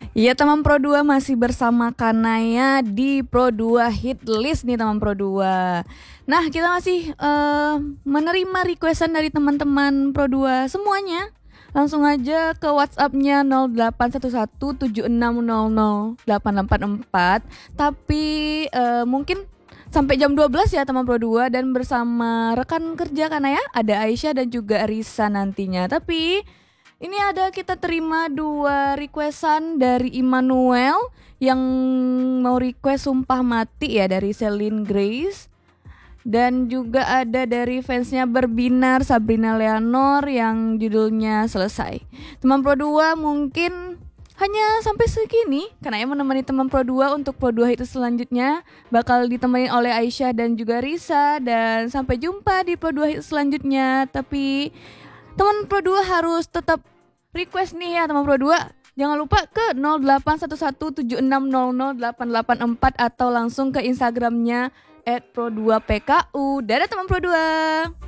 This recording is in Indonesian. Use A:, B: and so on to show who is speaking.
A: Iya teman Pro 2 masih bersama Kanaya di Pro 2 Hit List nih teman Pro 2. Nah kita masih menerima requestan dari teman-teman Pro 2 semuanya. Langsung aja ke WhatsApp-nya 081176008884. Tapi mungkin sampai jam 12 ya teman Pro 2. Dan bersama rekan kerja Kanaya ada Aisyah dan juga Risa nantinya. Tapi ini kita terima 2 requestan dari Immanuel yang mau request Sumpah Mati ya dari Celine Grace. Dan juga ada dari fansnya Berbinar Sabrina Leonor yang judulnya Selesai. Teman Pro 2 mungkin hanya sampai segini karena yang menemani teman Pro 2 untuk Pro 2 itu selanjutnya bakal ditemani oleh Aisyah dan juga Risa. Dan sampai jumpa di Pro 2 itu selanjutnya. Tapi teman Pro 2 harus tetap request nih ya teman Pro 2. Jangan lupa ke 081176008884 atau langsung ke Instagramnya @pro2pku. Dadah teman Pro 2.